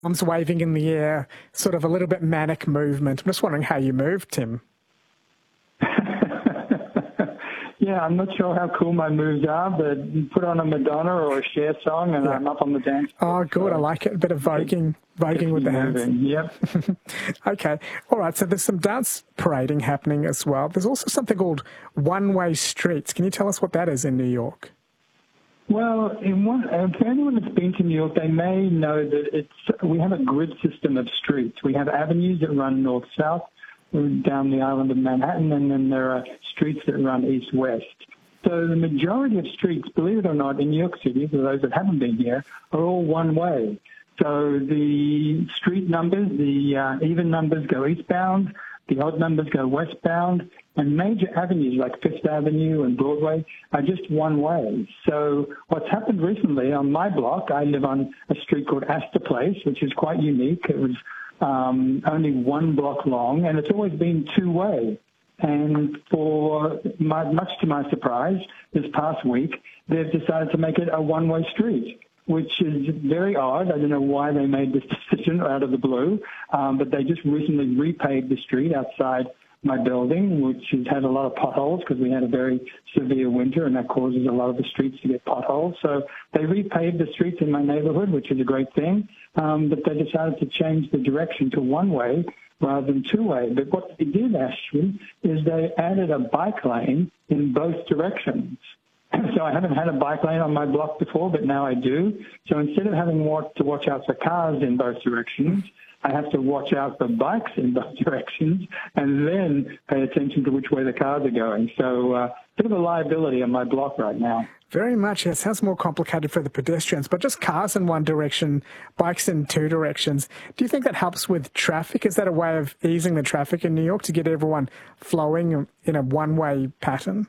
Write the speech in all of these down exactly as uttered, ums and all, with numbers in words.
Arms waving in the air, sort of a little bit manic movement. I'm just wondering how you moved, Tim. Yeah, I'm not sure how cool my moves are, but put on a Madonna or a Cher song and yeah. I'm up on the dance floor. Oh, good. So I like it. A bit of voguing, voguing with the hands. Yep. Okay. All right. So there's some dance parading happening as well. There's also something called one-way streets. Can you tell us what that is in New York? Well, in one, uh, for anyone that's been to New York, they may know that it's we have a grid system of streets. We have avenues that run north-south down the island of Manhattan, and then there are streets that run east-west. So the majority of streets, believe it or not, in New York City, for those that haven't been here, are all one-way. So the street numbers, the uh, even numbers go eastbound, the odd numbers go westbound, and major avenues like Fifth Avenue and Broadway are just one way. So what's happened recently on my block, I live on a street called Astor Place, which is quite unique. It was um, only one block long, and it's always been two-way. And for my, much to my surprise, this past week, they've decided to make it a one-way street, which is very odd. I don't know why they made this decision out of the blue, um, but they just recently repaved the street outside my building, which has had a lot of potholes because we had a very severe winter, and that causes a lot of the streets to get potholes. So they repaved the streets in my neighborhood, which is a great thing, um, but they decided to change the direction to one-way rather than two-way. But what they did, actually, is they added a bike lane in both directions. So I haven't had a bike lane on my block before, but now I do. So instead of having to watch out for cars in both directions, I have to watch out for bikes in both directions and then pay attention to which way the cars are going. So a uh, bit of a liability on my block right now. Very much. It sounds more complicated for the pedestrians, but just cars in one direction, bikes in two directions. Do you think that helps with traffic? Is that a way of easing the traffic in New York to get everyone flowing in a one-way pattern?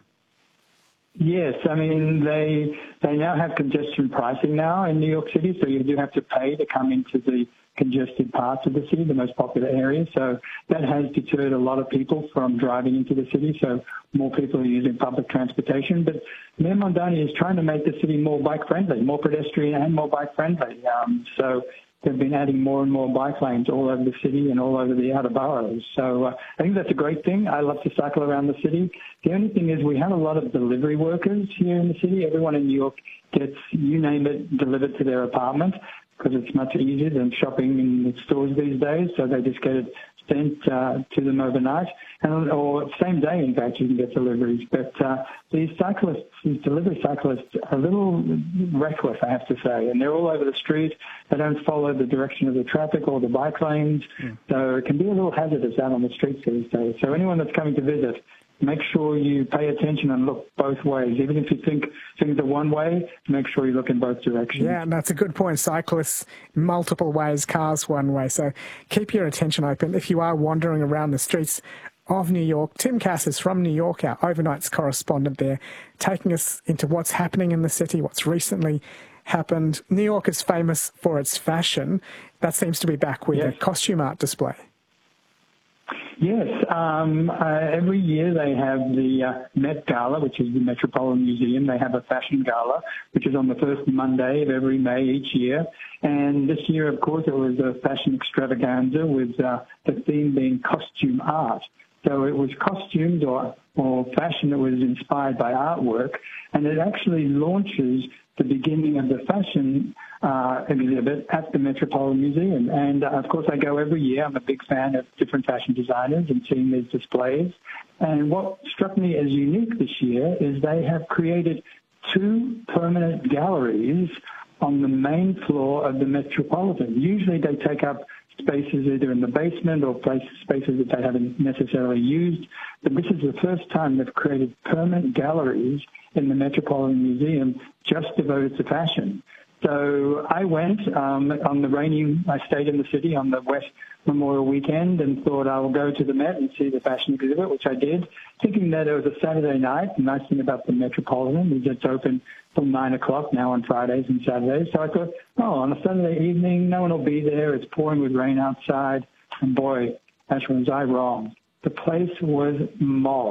Yes, I mean, they they now have congestion pricing now in New York City, so you do have to pay to come into the congested parts of the city, the most popular areas. So that has deterred a lot of people from driving into the city, so more people are using public transportation. But Mayor Mamdani is trying to make the city more bike-friendly, more pedestrian and more bike-friendly. Um, so they've been adding more and more bike lanes all over the city and all over the outer boroughs. So uh, I think that's a great thing. I love to cycle around the city. The only thing is we have a lot of delivery workers here in the city. Everyone in New York gets, you name it, delivered to their apartment because it's much easier than shopping in the stores these days. So they just get it sent uh, to them overnight, and or same day, in fact, you can get deliveries. But uh, these cyclists, these delivery cyclists, are a little reckless, I have to say, and they're all over the street. They don't follow the direction of the traffic or the bike lanes, mm. so it can be a little hazardous out on the streets these days. So anyone that's coming to visit, make sure you pay attention and look both ways. Even if you think things are one way, make sure you look in both directions. Yeah, and that's a good point. Cyclists, multiple ways, cars one way. So keep your attention open. If you are wandering around the streets of New York, Tim Cass is from New York, our overnights correspondent there, taking us into what's happening in the city, what's recently happened. New York is famous for its fashion. That seems to be back with yes. a costume art display. Yes, um, uh, every year they have the uh, Met Gala, which is the Metropolitan Museum. They have a fashion gala, which is on the first Monday of every May each year. And this year, of course, it was a fashion extravaganza with uh, the theme being costume art. So it was costumes or, or fashion that was inspired by artwork, and it actually launches the beginning of the fashion uh, exhibit at the Metropolitan Museum. And, uh, of course, I go every year. I'm a big fan of different fashion designers and seeing these displays. And what struck me as unique this year is they have created two permanent galleries on the main floor of the Metropolitan. Usually they take up spaces either in the basement or place, spaces that they haven't necessarily used. But this is the first time they've created permanent galleries in the Metropolitan Museum just devoted to fashion. So I went um, on the rainy, I stayed in the city on the West Memorial weekend and thought I will go to the Met and see the fashion exhibit, which I did, thinking that it was a Saturday night. The nice thing about the Metropolitan is it's open till nine o'clock now on Fridays and Saturdays. So I thought, oh, on a Saturday evening, no one will be there. It's pouring with rain outside. And boy, Ashwin, was I wrong. The place was mobbed.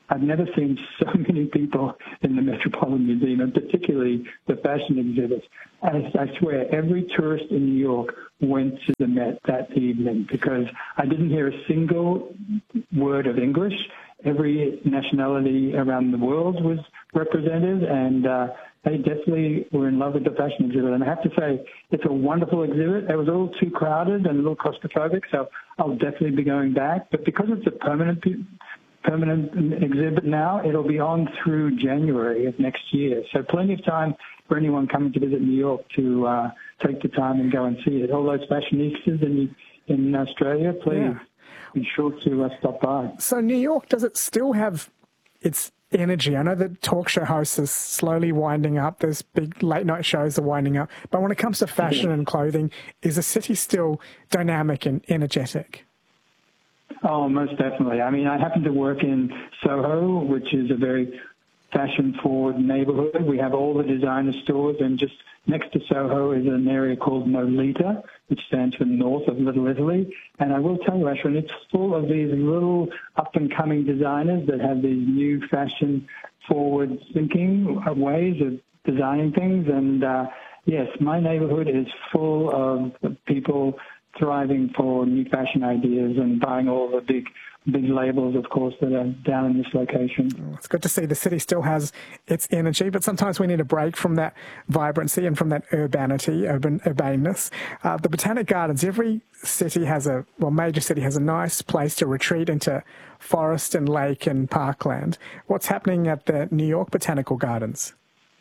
I've never seen so many people in the Metropolitan Museum, and particularly the fashion exhibits. I, I swear, every tourist in New York went to the Met that evening because I didn't hear a single word of English. Every nationality around the world was represented, and uh, they definitely were in love with the fashion exhibit. And I have to say, it's a wonderful exhibit. It was a little too crowded and a little claustrophobic, so I'll definitely be going back. But because it's a permanent permanent exhibit now, it'll be on through January of next year. So plenty of time for anyone coming to visit New York to uh, take the time and go and see it. All those fashionistas in, in Australia, please yeah. be sure to uh, stop by. So New York, does it still have its energy? I know the talk show hosts is slowly winding up. There's big late night shows are winding up. But when it comes to fashion yeah. and clothing, is the city still dynamic and energetic? Oh, most definitely. I mean, I happen to work in Soho, which is a very fashion-forward neighborhood. We have all the designer stores, and just next to Soho is an area called Nolita, which stands for North of Little Italy. And I will tell you, Ashwin, it's full of these little up-and-coming designers that have these new fashion-forward thinking ways of designing things. And, uh, yes, my neighborhood is full of people thriving for new fashion ideas and buying all the big big labels, of course, that are down in this location. It's good to see the city still has its energy, but sometimes we need a break from that vibrancy and from that urbanity, urban urbaneness. Uh, the Botanic Gardens, every city has a, well, major city has a nice place to retreat into forest and lake and parkland. What's happening at the New York Botanical Gardens?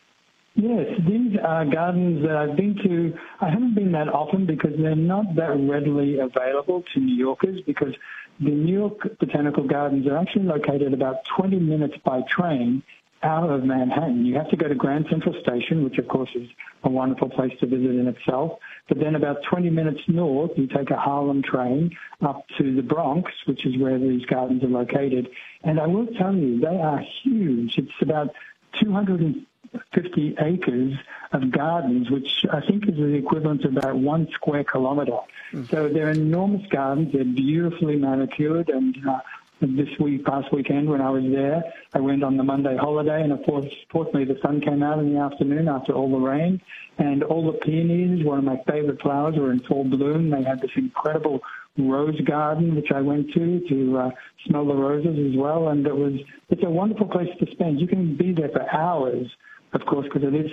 Yes, these are gardens that I've been to. I haven't been that often because they're not that readily available to New Yorkers, because the New York Botanical Gardens are actually located about twenty minutes by train out of Manhattan. You have to go to Grand Central Station, which of course is a wonderful place to visit in itself. But then about twenty minutes north, you take a Harlem train up to the Bronx, which is where these gardens are located. And I will tell you, they are huge. It's about two hundred fifty acres of gardens, which I think is the equivalent of about one square kilometre. Mm. So they're enormous gardens. They're beautifully manicured. And uh, this week, past weekend, when I was there, I went on the Monday holiday, and of course, fortunately, the sun came out in the afternoon after all the rain, and all the peonies, one of my favourite flowers, were in full bloom. They had this incredible rose garden, which I went to to uh, smell the roses as well, and it was it's a wonderful place to spend. You can be there for hours, of course, because it is